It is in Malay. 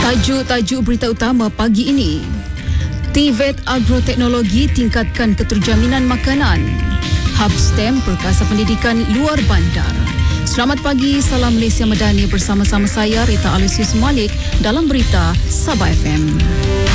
Tajuk berita utama pagi ini. TVET Agroteknologi tingkatkan keterjaminan makanan. Hub STEM Perkasa Pendidikan Luar Bandar. Selamat pagi, salam Malaysia Madani bersama-sama saya Rita Alusius Malik dalam berita Sabah FM.